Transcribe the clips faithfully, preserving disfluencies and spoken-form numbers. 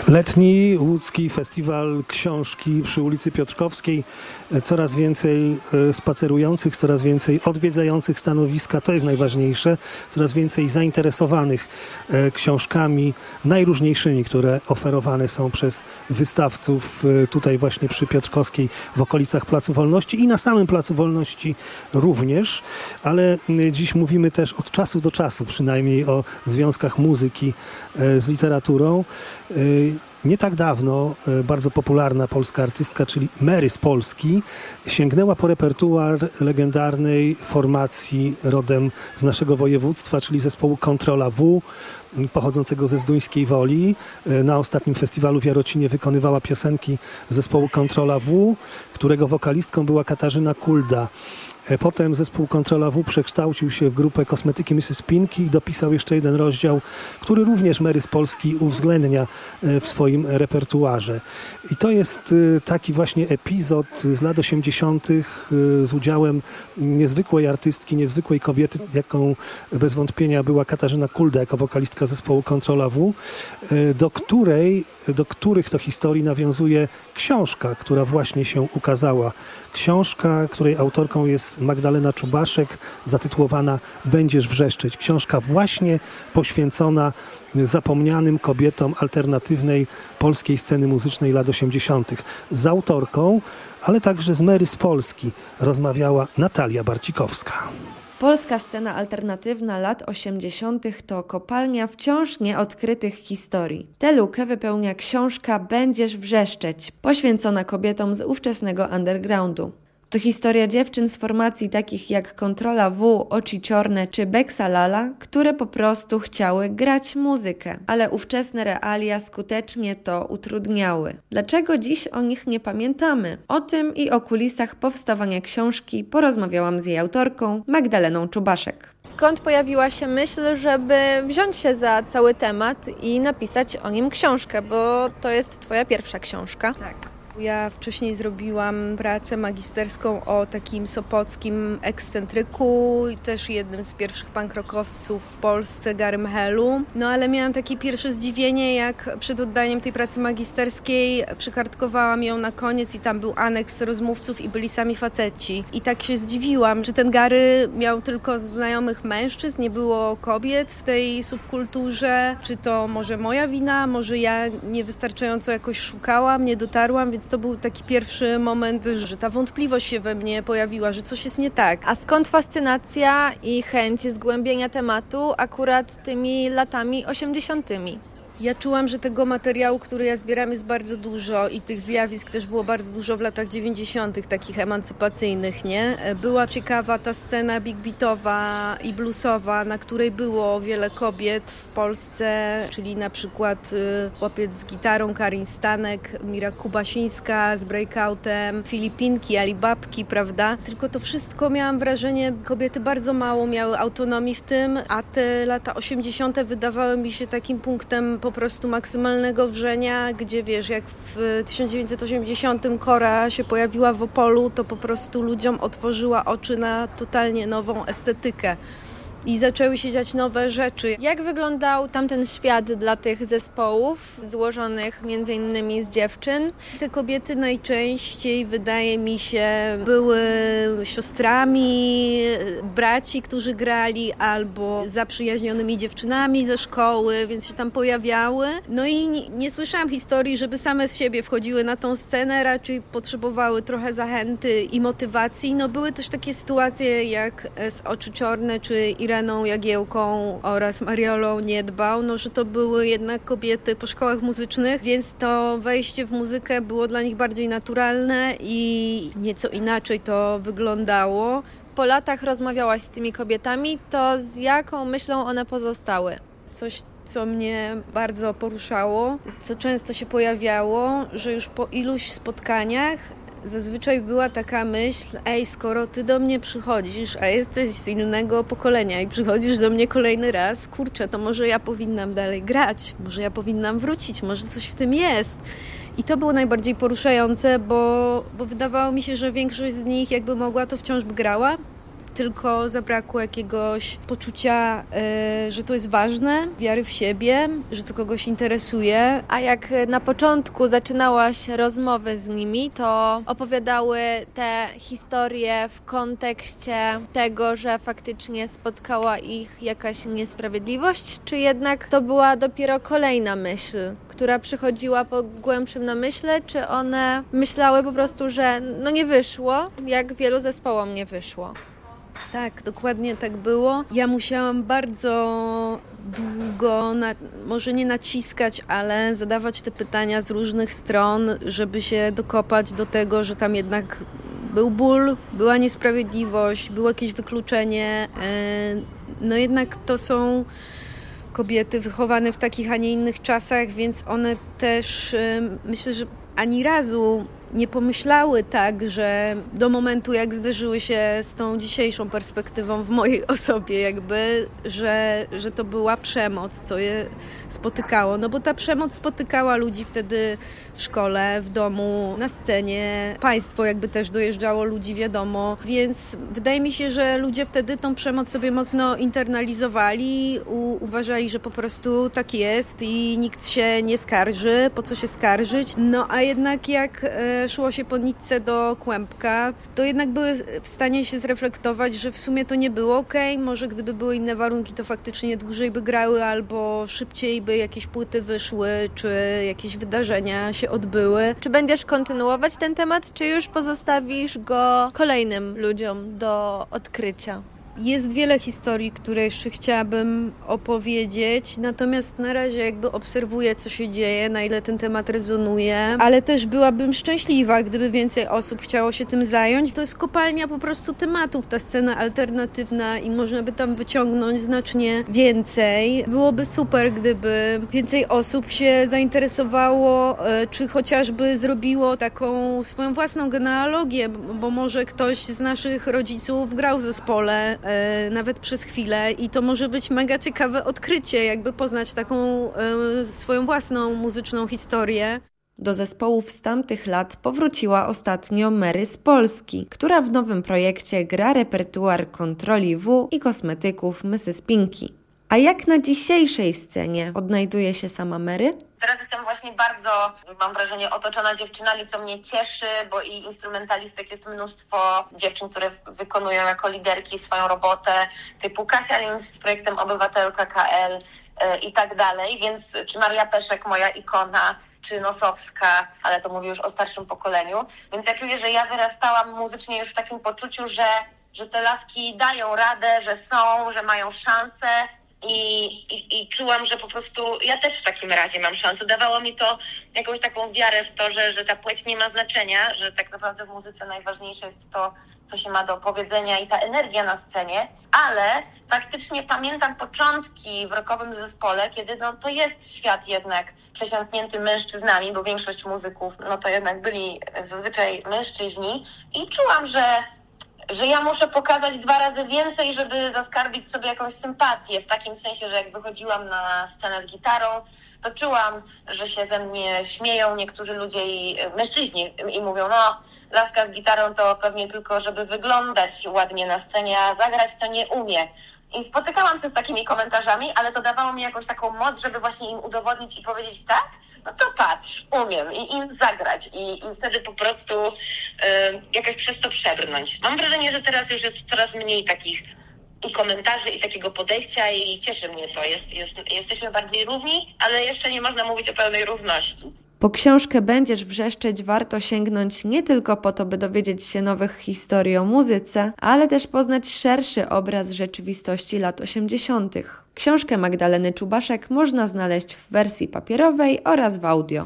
Letni łódzki festiwal książki przy ulicy Piotrkowskiej. Coraz więcej spacerujących, coraz więcej odwiedzających stanowiska, to jest najważniejsze. Coraz więcej zainteresowanych książkami najróżniejszymi, które oferowane są przez wystawców tutaj właśnie przy Piotrkowskiej w okolicach Placu Wolności i na samym Placu Wolności również. Ale dziś mówimy też od czasu do czasu przynajmniej o związkach muzyki z literaturą. Nie tak dawno bardzo popularna polska artystka, czyli Mary z Polski, sięgnęła po repertuar legendarnej formacji rodem z naszego województwa, czyli zespołu Kontrola W, pochodzącego ze Zduńskiej Woli. Na ostatnim festiwalu w Jarocinie wykonywała piosenki zespołu Kontrola W, którego wokalistką była Katarzyna Kulda. Potem zespół Kontrola W przekształcił się w grupę Kosmetyki missus Pinki i dopisał jeszcze jeden rozdział, który również Mary z Polski uwzględnia w swoim repertuarze. I to jest taki właśnie epizod z lat osiemdziesiątych z udziałem niezwykłej artystki, niezwykłej kobiety, jaką bez wątpienia była Katarzyna Kulda jako wokalistka zespołu Kontrola W, do której, do których to historii nawiązuje książka, która właśnie się ukazała. Książka, której autorką jest Magdalena Czubaszek, zatytułowana Będziesz wrzeszczeć. Książka właśnie poświęcona zapomnianym kobietom alternatywnej polskiej sceny muzycznej lat osiemdziesiątych. Z autorką, ale także z Mary z Polski rozmawiała Natalia Barcikowska. Polska scena alternatywna lat osiemdziesiątych to kopalnia wciąż nieodkrytych historii. Tę lukę wypełnia książka Będziesz wrzeszczeć, poświęcona kobietom z ówczesnego undergroundu. To historia dziewczyn z formacji takich jak Kontrola W, Oczy Ciorne czy Beksa Lala, które po prostu chciały grać muzykę, ale ówczesne realia skutecznie to utrudniały. Dlaczego dziś o nich nie pamiętamy? O tym i o kulisach powstawania książki porozmawiałam z jej autorką, Magdaleną Czubaszek. Skąd pojawiła się myśl, żeby wziąć się za cały temat i napisać o nim książkę, bo to jest twoja pierwsza książka? Tak. Ja wcześniej zrobiłam pracę magisterską o takim sopockim ekscentryku i też jednym z pierwszych punk rockowców w Polsce, Garym Helu. No ale miałam takie pierwsze zdziwienie, jak przed oddaniem tej pracy magisterskiej przykartkowałam ją na koniec i tam był aneks rozmówców i byli sami faceci. I tak się zdziwiłam, że ten Gary miał tylko znajomych mężczyzn, nie było kobiet w tej subkulturze. Czy to może moja wina, może ja niewystarczająco jakoś szukałam, nie dotarłam, więc to był taki pierwszy moment, że ta wątpliwość się we mnie pojawiła, że coś jest nie tak. A skąd fascynacja i chęć zgłębienia tematu akurat tymi latami osiemdziesiątymi? Ja czułam, że tego materiału, który ja zbieram, jest bardzo dużo i tych zjawisk też było bardzo dużo w latach dziewięćdziesiątych, takich emancypacyjnych, nie? Była ciekawa ta scena big beatowa i bluesowa, na której było wiele kobiet w Polsce, czyli na przykład chłopiec z gitarą, Karin Stanek, Mira Kubasińska z breakoutem, Filipinki, Alibabki, prawda? Tylko to wszystko, miałam wrażenie, kobiety bardzo mało miały autonomii w tym, a te lata osiemdziesiąte wydawały mi się takim punktem po prostu maksymalnego wrzenia, gdzie wiesz, jak w tysiąc dziewięćset osiemdziesiątym Kora się pojawiła w Opolu, to po prostu ludziom otworzyła oczy na totalnie nową estetykę. I zaczęły się dziać nowe rzeczy. Jak wyglądał tamten świat dla tych zespołów złożonych między innymi z dziewczyn? Te kobiety najczęściej, wydaje mi się, były siostrami, braci, którzy grali, albo zaprzyjaźnionymi dziewczynami ze szkoły, więc się tam pojawiały. No i nie, nie słyszałam historii, żeby same z siebie wchodziły na tą scenę, raczej potrzebowały trochę zachęty i motywacji. No były też takie sytuacje jak z Oczy Ciorne czy Ireną Jagiełką oraz Mariolą Niedbał, no, że to były jednak kobiety po szkołach muzycznych, więc to wejście w muzykę było dla nich bardziej naturalne i nieco inaczej to wyglądało. Po latach rozmawiałaś z tymi kobietami, to z jaką myślą one pozostały? Coś, co mnie bardzo poruszało, co często się pojawiało, że już po iluś spotkaniach zazwyczaj była taka myśl, ej, skoro ty do mnie przychodzisz, a jesteś z innego pokolenia i przychodzisz do mnie kolejny raz, kurczę, to może ja powinnam dalej grać, może ja powinnam wrócić, może coś w tym jest. I to było najbardziej poruszające, bo, bo wydawało mi się, że większość z nich jakby mogła, to wciąż by grała, tylko zabrakło jakiegoś poczucia, yy, że to jest ważne, wiary w siebie, że to kogoś interesuje. A jak na początku zaczynałaś rozmowy z nimi, to opowiadały te historie w kontekście tego, że faktycznie spotkała ich jakaś niesprawiedliwość, czy jednak to była dopiero kolejna myśl, która przychodziła po głębszym namyśle, czy one myślały po prostu, że no nie wyszło, jak wielu zespołom nie wyszło? Tak, dokładnie tak było. Ja musiałam bardzo długo, na, może nie naciskać, ale zadawać te pytania z różnych stron, żeby się dokopać do tego, że tam jednak był ból, była niesprawiedliwość, było jakieś wykluczenie. No jednak to są kobiety wychowane w takich, a nie innych czasach, więc one też, myślę, że ani razu nie pomyślały tak, że do momentu, jak zderzyły się z tą dzisiejszą perspektywą w mojej osobie, jakby, że, że to była przemoc, co je spotykało. No bo ta przemoc spotykała ludzi wtedy w szkole, w domu, na scenie. Państwo jakby też dojeżdżało ludzi, wiadomo. Więc wydaje mi się, że ludzie wtedy tą przemoc sobie mocno internalizowali, u, uważali, że po prostu tak jest i nikt się nie skarży, po co się skarżyć. No a jednak jak e, szło się po nitce do kłębka, to jednak były w stanie się zreflektować, że w sumie to nie było okej, okay. Może gdyby były inne warunki, to faktycznie dłużej by grały albo szybciej by jakieś płyty wyszły, czy jakieś wydarzenia się odbyły. Czy będziesz kontynuować ten temat, czy już pozostawisz go kolejnym ludziom do odkrycia? Jest wiele historii, które jeszcze chciałabym opowiedzieć, natomiast na razie jakby obserwuję, co się dzieje, na ile ten temat rezonuje, ale też byłabym szczęśliwa, gdyby więcej osób chciało się tym zająć. To jest kopalnia po prostu tematów, ta scena alternatywna i można by tam wyciągnąć znacznie więcej. Byłoby super, gdyby więcej osób się zainteresowało, czy chociażby zrobiło taką swoją własną genealogię, bo może ktoś z naszych rodziców grał w zespole, nawet przez chwilę i to może być mega ciekawe odkrycie, jakby poznać taką e, swoją własną muzyczną historię. Do zespołów z tamtych lat powróciła ostatnio Mary z Polski, która w nowym projekcie gra repertuar Kontroli W i kosmetyków missus Pinky. A jak na dzisiejszej scenie odnajduje się sama Mary? Teraz jestem właśnie bardzo, mam wrażenie, otoczona dziewczynami, co mnie cieszy, bo i instrumentalistek jest mnóstwo dziewczyn, które wykonują jako liderki swoją robotę, typu Kasia Lins z projektem Obywatelka K L yy, i tak dalej, więc czy Maria Peszek, moja ikona, czy Nosowska, ale to mówię już o starszym pokoleniu, więc ja czuję, że ja wyrastałam muzycznie już w takim poczuciu, że, że te laski dają radę, że są, że mają szansę. I, i, I czułam, że po prostu ja też w takim razie mam szansę. Dawało mi to jakąś taką wiarę w to, że, że ta płeć nie ma znaczenia, że tak naprawdę w muzyce najważniejsze jest to, co się ma do powiedzenia i ta energia na scenie, ale faktycznie pamiętam początki w rockowym zespole, kiedy no, to jest świat jednak przesiąknięty mężczyznami, bo większość muzyków no to jednak byli zazwyczaj mężczyźni i czułam, że że ja muszę pokazać dwa razy więcej, żeby zaskarbić sobie jakąś sympatię, w takim sensie, że jak wychodziłam na scenę z gitarą, to czułam, że się ze mnie śmieją niektórzy ludzie i mężczyźni i mówią, no laska z gitarą to pewnie tylko, żeby wyglądać ładnie na scenie, a zagrać to nie umie. I spotykałam się z takimi komentarzami, ale to dawało mi jakąś taką moc, żeby właśnie im udowodnić i powiedzieć tak, no to patrz, umiem i im zagrać i, i wtedy po prostu y, jakoś przez to przebrnąć. Mam wrażenie, że teraz już jest coraz mniej takich i komentarzy i takiego podejścia i cieszy mnie to. Jest, jest, jesteśmy bardziej równi, ale jeszcze nie można mówić o pełnej równości. Po książkę Będziesz wrzeszczeć warto sięgnąć nie tylko po to, by dowiedzieć się nowych historii o muzyce, ale też poznać szerszy obraz rzeczywistości lat osiemdziesiątych. Książkę Magdaleny Czubaszek można znaleźć w wersji papierowej oraz w audio.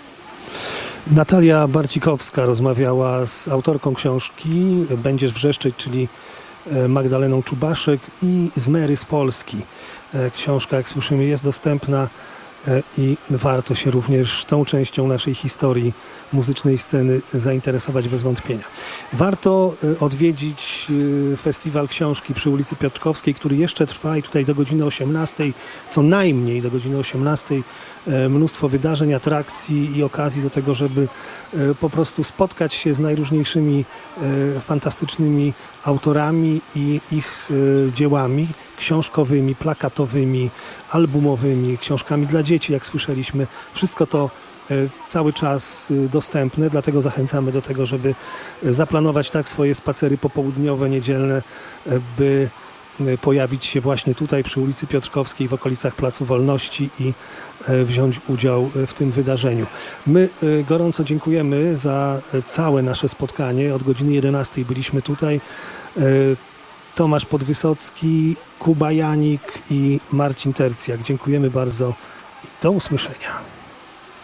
Natalia Barcikowska rozmawiała z autorką książki Będziesz wrzeszczeć, czyli Magdaleną Czubaszek i z Mary z Polski. Książka, jak słyszymy, jest dostępna i warto się również tą częścią naszej historii muzycznej sceny zainteresować bez wątpienia. Warto odwiedzić Festiwal Książki przy ulicy Piotrkowskiej, który jeszcze trwa i tutaj do godziny osiemnastej, co najmniej do godziny osiemnastej, mnóstwo wydarzeń, atrakcji i okazji do tego, żeby po prostu spotkać się z najróżniejszymi fantastycznymi autorami i ich dziełami książkowymi, plakatowymi, albumowymi, książkami dla dzieci, jak słyszeliśmy. Wszystko to cały czas dostępne, dlatego zachęcamy do tego, żeby zaplanować tak swoje spacery popołudniowe, niedzielne, by pojawić się właśnie tutaj przy ulicy Piotrkowskiej w okolicach Placu Wolności i wziąć udział w tym wydarzeniu. My gorąco dziękujemy za całe nasze spotkanie. Od godziny jedenastej byliśmy tutaj. Tomasz Podwysocki, Kuba Janik i Marcin Tercjak. Dziękujemy bardzo i do usłyszenia.